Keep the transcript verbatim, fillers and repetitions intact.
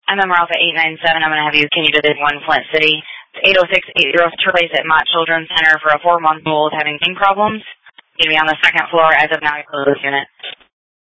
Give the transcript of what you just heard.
I'm Emma Alpha eight nine seven. I'm going to have you, can you just one Flint City? It's eight oh six eight oh trace at Mott Children's Center for a four-month-old having pain problems. Going to be on the second floor. As of now, I close this unit.